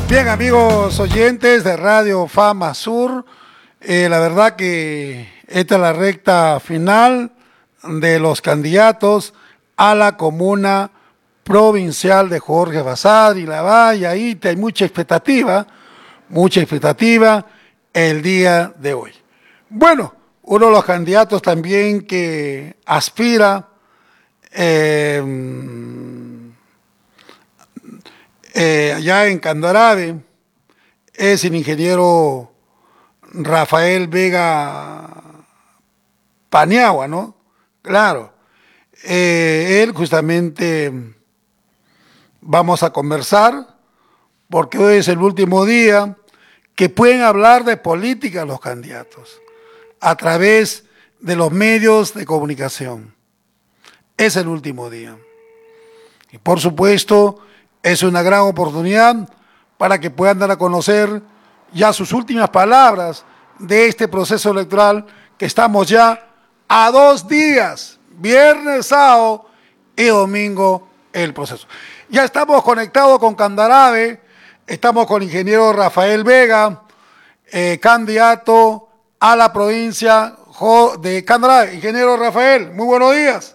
Bien, amigos oyentes de Radio Fama Sur, la verdad que esta es la recta final de los candidatos a la comuna provincial de Jorge Basadre y La Valle. Ahí hay mucha expectativa el día de hoy. Bueno, uno de los candidatos también que aspira allá en Candarave es el ingeniero Rafael Vega Paniagua, ¿no? Claro. Él justamente vamos a conversar porque hoy es el último día que pueden hablar de política los candidatos a través de los medios de comunicación. Es el último día. Y por supuesto, es una gran oportunidad para que puedan dar a conocer ya sus últimas palabras de este proceso electoral que estamos ya a 2 días, viernes, sábado y domingo el proceso. Ya estamos conectados con Candarave, estamos con el ingeniero Rafael Vega, candidato a la provincia de Candarave. Ingeniero Rafael, muy buenos días.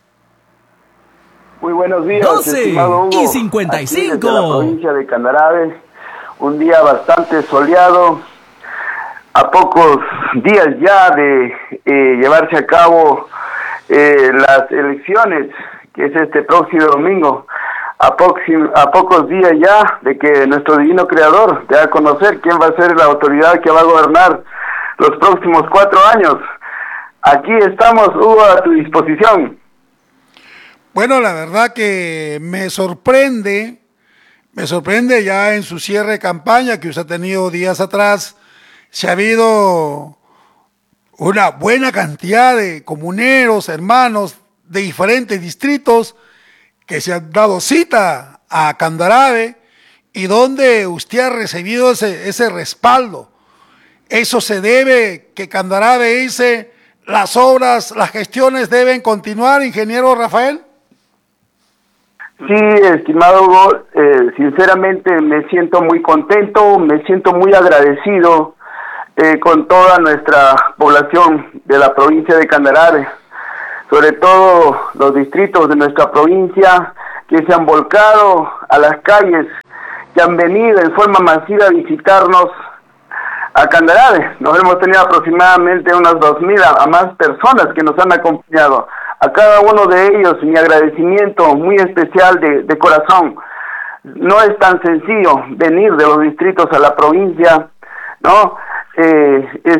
Muy buenos días, 12:55. Aquí desde la provincia de Candarave, un día bastante soleado, a pocos días ya de llevarse a cabo las elecciones, que es este próximo domingo, a pocos días ya de que nuestro divino creador dé a conocer quién va a ser la autoridad que va a gobernar los próximos 4 años. Aquí estamos, Hugo, a tu disposición. Bueno, la verdad que me sorprende ya en su cierre de campaña que usted ha tenido días atrás, se ha habido una buena cantidad de comuneros, hermanos de diferentes distritos que se han dado cita a Candarave y donde usted ha recibido ese respaldo. Eso se debe que Candarave dice las obras, las gestiones deben continuar, ingeniero Rafael. Sí, estimado Hugo, sinceramente me siento muy contento, me siento muy agradecido con toda nuestra población de la provincia de Candarave, sobre todo los distritos de nuestra provincia que se han volcado a las calles, que han venido en forma masiva a visitarnos a Candarave. Nos hemos tenido aproximadamente unas 2,000 a más personas que nos han acompañado. A cada uno de ellos mi agradecimiento muy especial de corazón. No es tan sencillo venir de los distritos a la provincia, ¿no? Es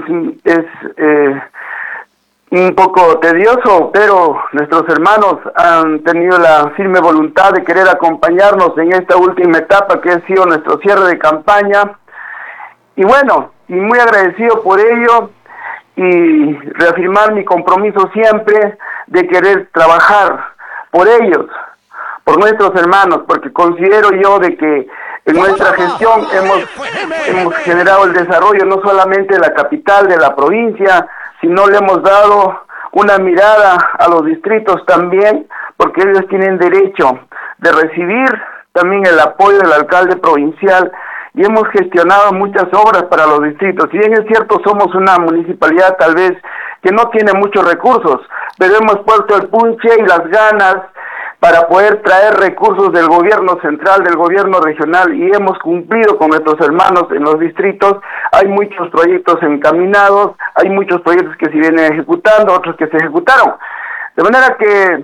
un poco tedioso, pero nuestros hermanos han tenido la firme voluntad de querer acompañarnos en esta última etapa que ha sido nuestro cierre de campaña. Y bueno, y muy agradecido por ello y reafirmar mi compromiso siempre de querer trabajar por ellos, por nuestros hermanos, porque considero yo de que en nuestra gestión hemos generado el desarrollo no solamente de la capital, de la provincia, sino le hemos dado una mirada a los distritos también, porque ellos tienen derecho de recibir también el apoyo del alcalde provincial y hemos gestionado muchas obras para los distritos. Si bien es cierto, somos una municipalidad tal vez que no tiene muchos recursos, pero hemos puesto el punche y las ganas para poder traer recursos del gobierno central, del gobierno regional, y hemos cumplido con nuestros hermanos en los distritos. Hay muchos proyectos encaminados, hay muchos proyectos que se vienen ejecutando, otros que se ejecutaron. De manera que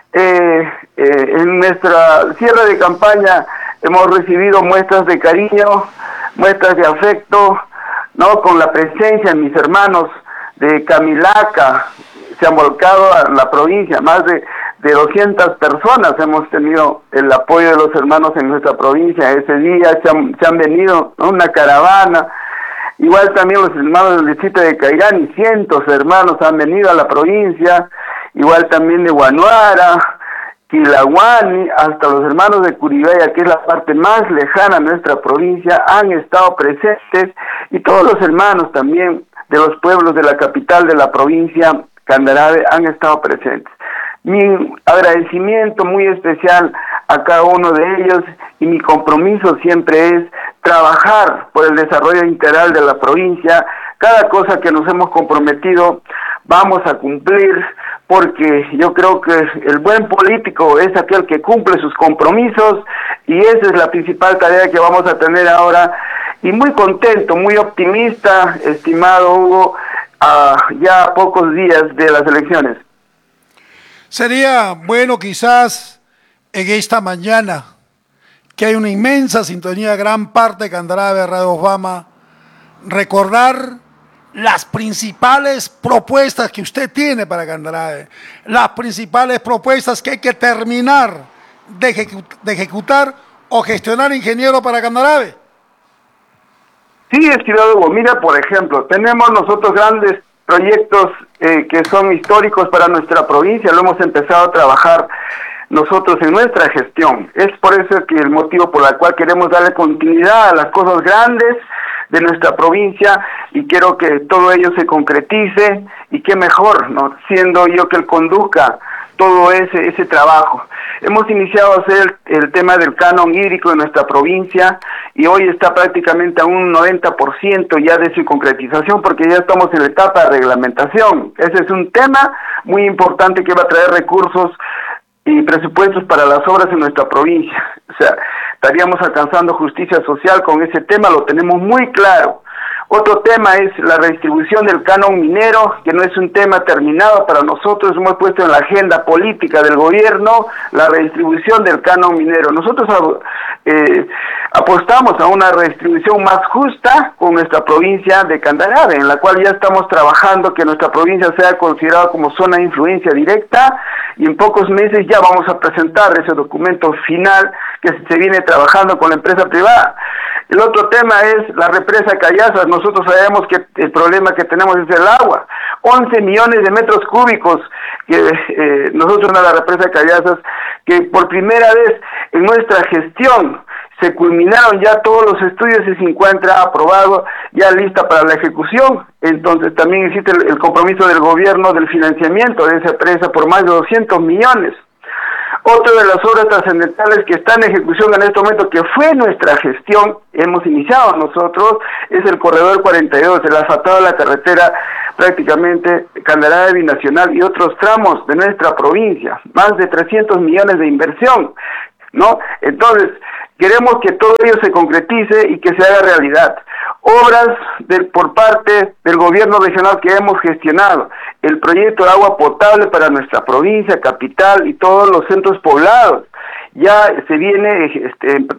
en nuestra cierre de campaña hemos recibido muestras de cariño, muestras de afecto, ¿no? Con la presencia de mis hermanos de Camilaca, se han volcado a la provincia, más de 200 personas hemos tenido el apoyo de los hermanos en nuestra provincia. Ese día se han venido, ¿no? Una caravana, igual también los hermanos del distrito de Cairán, y cientos de hermanos han venido a la provincia, igual también de Guanuara, Quilahuani, hasta los hermanos de Curibaya, que es la parte más lejana de nuestra provincia, han estado presentes, y todos los hermanos también de los pueblos de la capital de la provincia, Candarave, han estado presentes. Mi agradecimiento muy especial a cada uno de ellos y mi compromiso siempre es trabajar por el desarrollo integral de la provincia. Cada cosa que nos hemos comprometido vamos a cumplir, porque yo creo que el buen político es aquel que cumple sus compromisos y esa es la principal tarea que vamos a tener ahora. Y muy contento, muy optimista, estimado Hugo, ya a pocos días de las elecciones. Sería bueno quizás en esta mañana, que hay una inmensa sintonía, gran parte de Candarave, Radio Fama, recordar las principales propuestas que usted tiene para Candarave, las principales propuestas que hay que terminar de ejecutar o gestionar, ingeniero, para Candarave. Sí, estimado Hugo, mira, por ejemplo, tenemos nosotros grandes proyectos que son históricos para nuestra provincia, lo hemos empezado a trabajar nosotros en nuestra gestión. Es por eso que el motivo por el cual queremos darle continuidad a las cosas grandes de nuestra provincia y quiero que todo ello se concretice y qué mejor, ¿no?, siendo yo que él conduzca todo ese trabajo. Hemos iniciado a hacer el tema del canon hídrico en nuestra provincia y hoy está prácticamente a un 90% ya de su concretización, porque ya estamos en la etapa de reglamentación. Ese es un tema muy importante que va a traer recursos y presupuestos para las obras en nuestra provincia. O sea, estaríamos alcanzando justicia social con ese tema, lo tenemos muy claro. Otro tema es la redistribución del canon minero, que no es un tema terminado para nosotros, hemos puesto en la agenda política del gobierno la redistribución del canon minero. Nosotros apostamos a una redistribución más justa con nuestra provincia de Candarave, en la cual ya estamos trabajando que nuestra provincia sea considerada como zona de influencia directa, y en pocos meses ya vamos a presentar ese documento final que se viene trabajando con la empresa privada. El otro tema es la represa Cayazas. Nosotros sabemos que el problema que tenemos es el agua. 11 millones de metros cúbicos que nosotros en la represa Cayazas, que por primera vez en nuestra gestión se culminaron ya todos los estudios y se encuentra aprobado, ya lista para la ejecución. Entonces también existe el compromiso del gobierno del financiamiento de esa presa por más de 200 millones. Otra de las obras trascendentales que está en ejecución en este momento, que fue nuestra gestión, hemos iniciado nosotros, es el corredor 42, el asfaltado de la carretera prácticamente Candarave Binacional y otros tramos de nuestra provincia, más de 300 millones de inversión, ¿no? Entonces, queremos que todo ello se concretice y que se haga realidad. Obras por parte del gobierno regional que hemos gestionado, el proyecto de agua potable para nuestra provincia, capital y todos los centros poblados. Ya se viene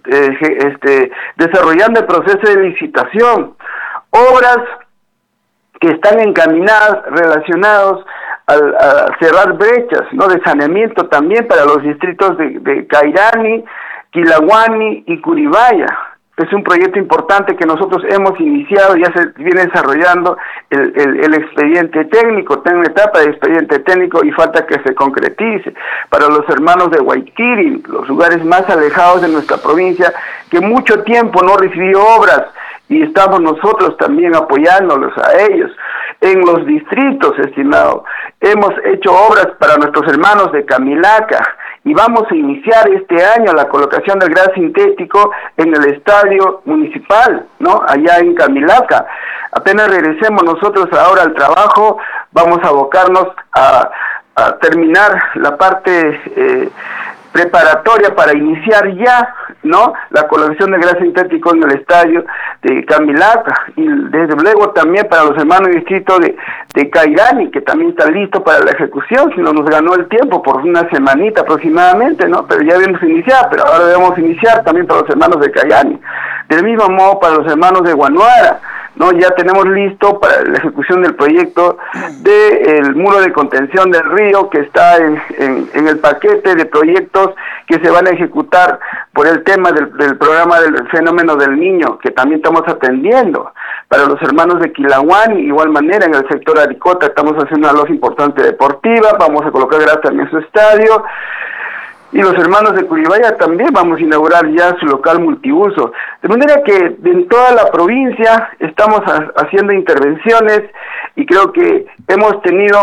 desarrollando el proceso de licitación. Obras que están encaminadas, relacionados a cerrar brechas, ¿no?, de saneamiento también para los distritos de Cairani, Quilahuani y Curibaya. Es un proyecto importante que nosotros hemos iniciado, ya se viene desarrollando el expediente técnico, está en la etapa de expediente técnico y falta que se concretice. Para los hermanos de Guayquiri, los lugares más alejados de nuestra provincia, que mucho tiempo no recibió obras, y estamos nosotros también apoyándolos a ellos. En los distritos, estimado, hemos hecho obras para nuestros hermanos de Camilaca, y vamos a iniciar este año la colocación del gas sintético en el estadio municipal, ¿no?, allá en Camilaca. Apenas regresemos nosotros ahora al trabajo, vamos a abocarnos a terminar la parte preparatoria para iniciar ya, ¿no?, la colocación de gas sintético en el estadio de Camilaca, y desde luego también para los hermanos del distrito de Cairani, que también está listo para la ejecución, si no nos ganó el tiempo por una semanita aproximadamente, ¿no?, pero ya debemos iniciar, pero ahora debemos iniciar también para los hermanos de Cairani. Del mismo modo para los hermanos de Guanuara, ¿no?, ya tenemos listo para la ejecución del proyecto del muro de contención del río, que está en el paquete de proyectos que se van a ejecutar por el tema del programa del fenómeno del niño, que también estamos atendiendo. Para los hermanos de Quilahuani, igual manera, en el sector Aricota estamos haciendo una loja importante deportiva, vamos a colocar gas también su estadio. Y los hermanos de Curibaya también vamos a inaugurar ya su local multiuso. De manera que en toda la provincia estamos haciendo intervenciones y creo que hemos tenido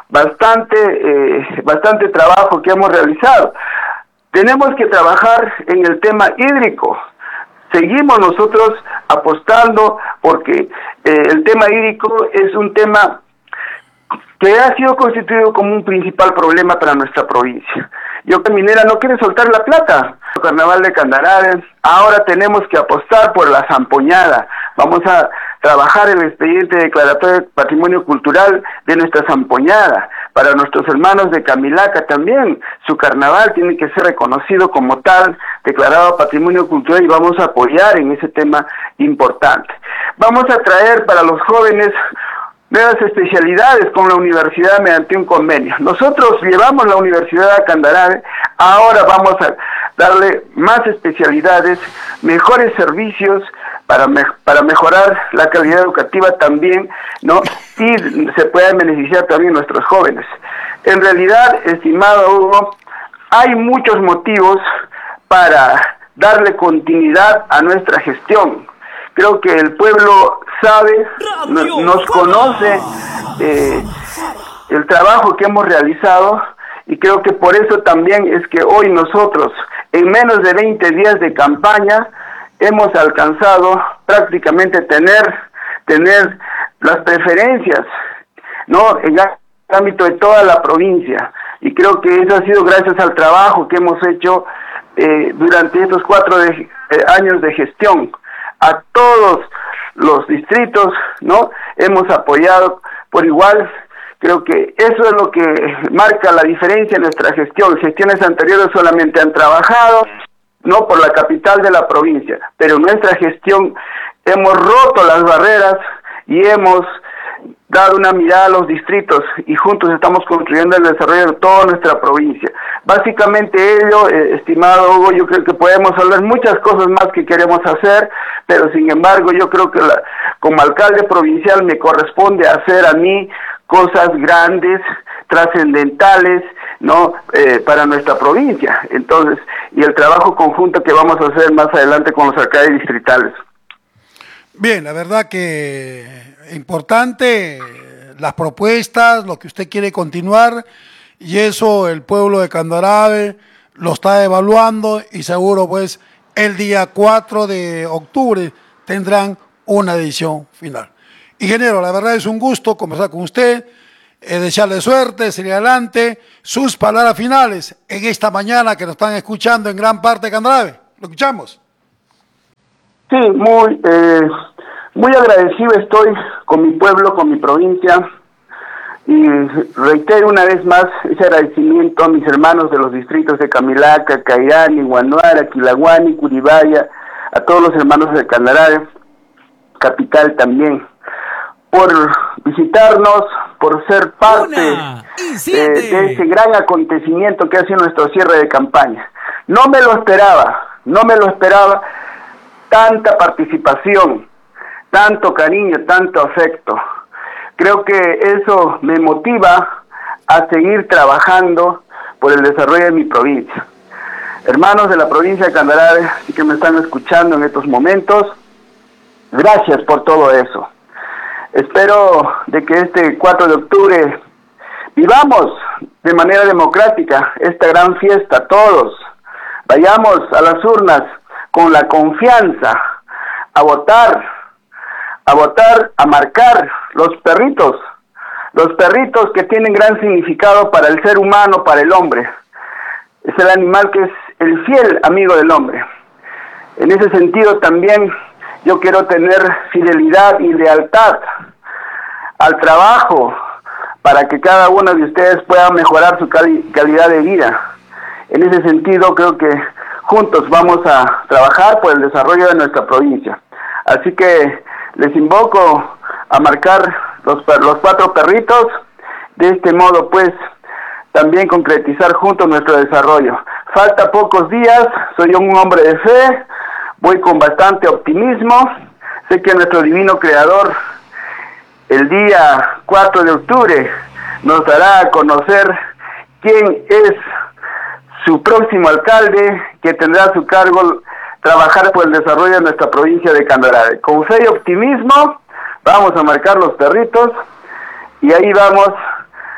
bastante trabajo que hemos realizado. Tenemos que trabajar en el tema hídrico. Seguimos nosotros apostando porque el tema hídrico es un tema que ha sido constituido como un principal problema para nuestra provincia. Yoka Minera no quiere soltar la plata. El Carnaval de Candarave, ahora tenemos que apostar por la zampoñada. Vamos a trabajar el expediente declaratorio de patrimonio cultural de nuestra zampoñada. Para nuestros hermanos de Camilaca también, su carnaval tiene que ser reconocido como tal, declarado patrimonio cultural, y vamos a apoyar en ese tema importante. Vamos a traer para los jóvenes nuevas especialidades con la universidad mediante un convenio. Nosotros llevamos la universidad a Candarave, ahora vamos a darle más especialidades, mejores servicios para mejorar la calidad educativa también, ¿no? Y se puedan beneficiar también nuestros jóvenes. En realidad, estimado Hugo, hay muchos motivos para darle continuidad a nuestra gestión. Creo que el pueblo sabe, nos conoce el trabajo que hemos realizado, y creo que por eso también es que hoy nosotros, en menos de 20 días de campaña, hemos alcanzado prácticamente tener las preferencias, ¿no?, en el ámbito de toda la provincia, y creo que eso ha sido gracias al trabajo que hemos hecho durante estos 4 años de gestión. A todos los distritos, ¿no?, hemos apoyado por igual. Creo que eso es lo que marca la diferencia en nuestra gestión. Gestiones anteriores solamente han trabajado, no por la capital de la provincia, pero en nuestra gestión hemos roto las barreras y hemos dado una mirada a los distritos, y juntos estamos construyendo el desarrollo de toda nuestra provincia. Básicamente ello, estimado Hugo, yo creo que podemos hablar muchas cosas más que queremos hacer, pero sin embargo yo creo que como alcalde provincial me corresponde hacer a mí cosas grandes, trascendentales, ¿no?, para nuestra provincia. Entonces, y el trabajo conjunto que vamos a hacer más adelante con los alcaldes distritales. Bien, la verdad que importante las propuestas, lo que usted quiere continuar, y eso el pueblo de Candarave lo está evaluando, y seguro pues el día 4 de octubre tendrán una decisión final. Ingeniero, la verdad es un gusto conversar con usted, desearle suerte, seguir adelante. Sus palabras finales en esta mañana que nos están escuchando en gran parte de Candarave. ¿Lo escuchamos? Sí, muy agradecido estoy con mi pueblo, con mi provincia, y reitero una vez más ese agradecimiento a mis hermanos de los distritos de Camilaca, Cairani, Guanuara, Quilaguani, Curibaya, a todos los hermanos de Candarave, capital también, por visitarnos, por ser parte de ese gran acontecimiento que ha sido nuestro cierre de campaña. No me lo esperaba, tanta participación, tanto cariño, tanto afecto. Creo que eso me motiva a seguir trabajando por el desarrollo de mi provincia. Hermanos de la provincia de Candarave, que me están escuchando en estos momentos, gracias por todo eso. Espero de que este 4 de octubre vivamos de manera democrática esta gran fiesta todos. Vayamos a las urnas con la confianza, a votar, a marcar los perritos que tienen gran significado para el ser humano, para el hombre. Es el animal que es el fiel amigo del hombre. En ese sentido también yo quiero tener fidelidad y lealtad al trabajo para que cada uno de ustedes pueda mejorar su calidad de vida. En ese sentido creo que juntos vamos a trabajar por el desarrollo de nuestra provincia. Así que les invoco a marcar los 4 perritos, de este modo pues también concretizar juntos nuestro desarrollo. Falta pocos días, soy un hombre de fe, voy con bastante optimismo, sé que nuestro divino creador el día 4 de octubre nos dará a conocer quién es su próximo alcalde, que tendrá a su cargo trabajar por el desarrollo de nuestra provincia de Candarave. Con fe y optimismo vamos a marcar los perritos, y ahí vamos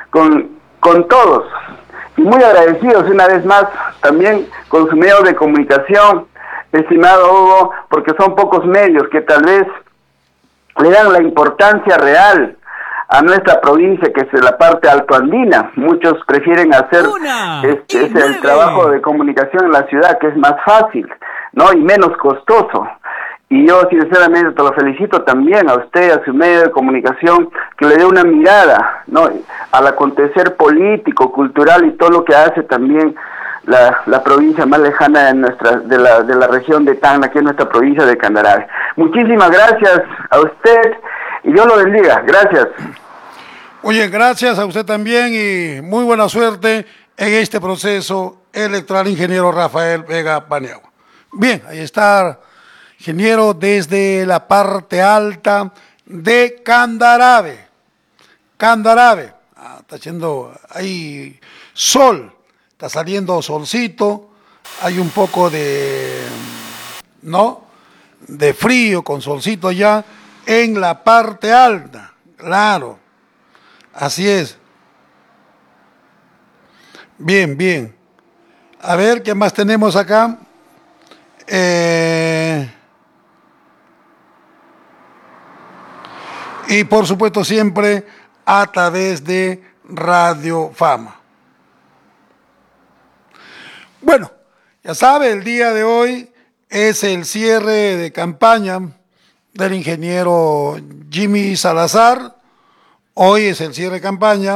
con todos. Y muy agradecidos una vez más también con su medio de comunicación, estimado Hugo, porque son pocos medios que tal vez le dan la importancia real a nuestra provincia, que es la parte altoandina. Muchos prefieren hacer el trabajo de comunicación en la ciudad, que es más fácil, ¿no? Y menos costoso. Y yo sinceramente te lo felicito también a usted, a su medio de comunicación, que le dé una mirada, ¿no?, al acontecer político, cultural y todo lo que hace también la provincia más lejana de la región de Tacna, que es nuestra provincia de Candarave. Muchísimas gracias a usted y Dios lo bendiga. Gracias. Oye, gracias a usted también y muy buena suerte en este proceso electoral, ingeniero Rafael Vega Paniagua. Bien, ahí está, ingeniero, desde la parte alta de Candarave. Candarave, está haciendo ahí sol, está saliendo solcito, hay un poco de, ¿no?, de frío con solcito ya en la parte alta, claro, así es. Bien, bien. A ver, ¿qué más tenemos acá? Y por supuesto siempre a través de Radio Fama. Bueno, ya sabe, el día de hoy es el cierre de campaña del ingeniero Jimmy Salazar. Hoy es el cierre de campaña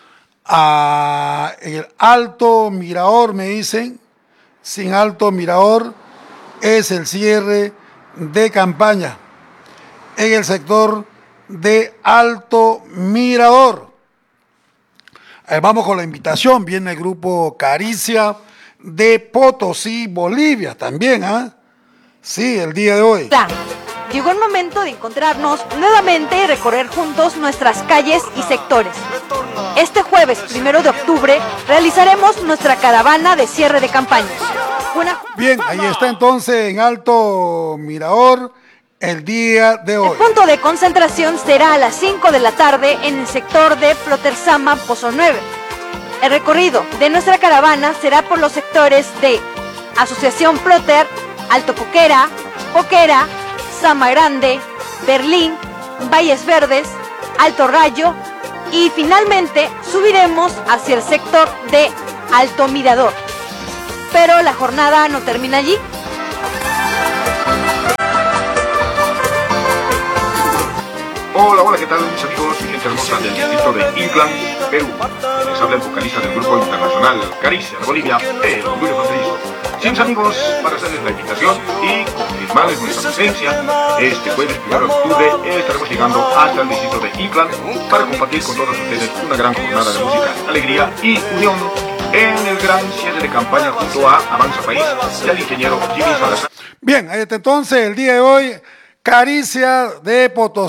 en el Alto Mirador, me dicen. Sin Alto Mirador es el cierre de campaña en el sector de Alto Mirador. Vamos con la invitación. Viene el grupo Caricia de Potosí, Bolivia, también, ¿ah? Sí, el día de hoy. Llegó el momento de encontrarnos nuevamente y recorrer juntos nuestras calles y sectores. Este jueves 1 de octubre realizaremos nuestra caravana de cierre de campaña. Bien, ahí está entonces en Alto Mirador el día de hoy. El punto de concentración será a las 5 de la tarde en el sector de Plotersama, Pozo 9. El recorrido de nuestra caravana será por los sectores de Asociación Ploter, Alto Poquera, Poquera, Sama Grande, Berlín, Valles Verdes, Alto Rayo y finalmente subiremos hacia el sector de Alto Mirador. Pero la jornada no termina allí. Hola, ¿qué tal mis amigos y gente hermosa del distrito de Inclán, Perú? Les habla el vocalista del grupo internacional Caricia de Bolivia, el Orgullo Fronterizo. Sí, mis amigos, para hacerles la invitación y confirmarles nuestra presencia, este jueves 1 de octubre estaremos llegando hasta el distrito de Inclán para compartir con todos ustedes una gran jornada de música, alegría y unión en el gran cierre de campaña junto a Avanza País y al ingeniero Jimmy Salazar. Bien, ahí está entonces el día de hoy, Caricia de Potosí.